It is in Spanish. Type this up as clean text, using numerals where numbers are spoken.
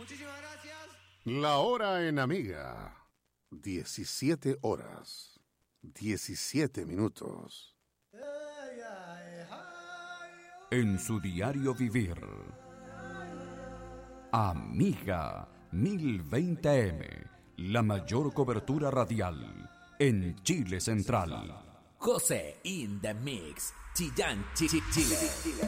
La hora en Amiga, 17 horas, 17 minutos. En su diario vivir, Amiga 1020M, la mayor cobertura radial en Chile Central. José in the mix, Chillán, Chile.